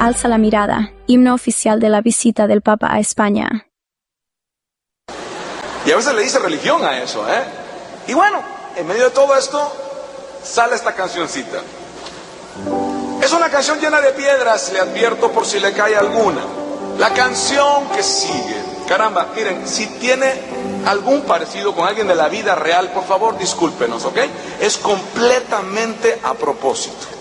Alza la mirada, himno oficial de la visita del Papa a España. Y a veces le dice religión a eso, ¿eh? Y bueno, en medio de todo esto, sale esta cancioncita. Es una canción llena de piedras, le advierto por si le cae alguna. La canción que sigue, caramba, miren, si tiene algún parecido con alguien de la vida real, por favor discúlpenos, ¿ok? Es completamente a propósito.